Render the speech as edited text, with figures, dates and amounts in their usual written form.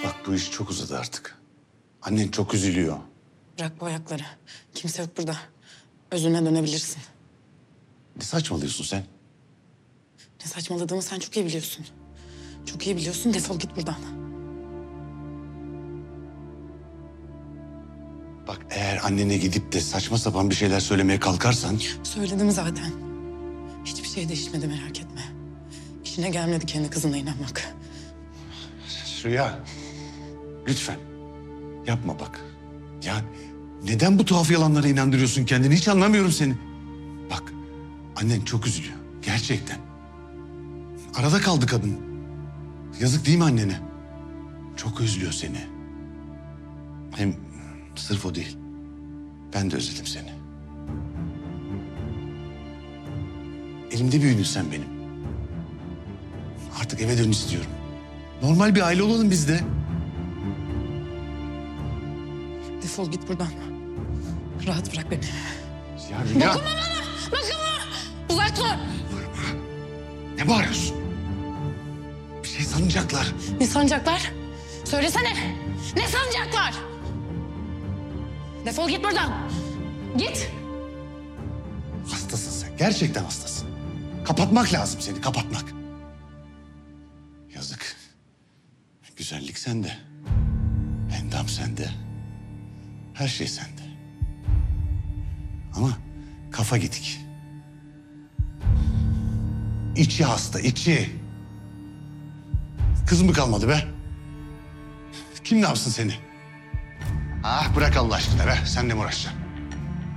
Bak bu iş çok uzadı artık. Annen çok üzülüyor. Bırak bu ayakları. Kimse yok burada. Özüne dönebilirsin. Ne saçmalıyorsun sen? Ne saçmaladığımı sen çok iyi biliyorsun. Çok iyi biliyorsun. Defol git buradan. Bak eğer annene gidip de saçma sapan bir şeyler söylemeye kalkarsan... Söyledim zaten. Hiçbir şey değişmedi, merak etme. İşine gelmedi kendi kızına inanmak. Rüya, lütfen yapma bak. Ya neden bu tuhaf yalanlara inandırıyorsun kendini? Hiç anlamıyorum seni. Bak annen çok üzülüyor. Gerçekten. Arada kaldı kadın. Yazık değil mi annene? Çok özlüyor seni. Hem sırf o değil. Ben de özledim seni. Elimde büyüdün sen benim. Artık eve dön istiyorum. Normal bir aile olalım biz de. Defol git buradan. Rahat bırak beni. Ya Rüya. Dokunma bana! Dokunma! Uzak dur! Ne bağırıyorsun? Bir şey sanacaklar. Ne sanacaklar? Söylesene! Ne sanacaklar? Defol git buradan! Git! Hastasın sen. Gerçekten hastasın. Kapatmak lazım seni, kapatmak. Yazık. Güzellik sende. Endam sende. Her şey sende. Ama kafa gidik. İçi hasta, içi. Kız mı kalmadı be? Kim ne yapsın seni? Ah bırak Allah aşkına be. Sen de mi uğraşacaksın?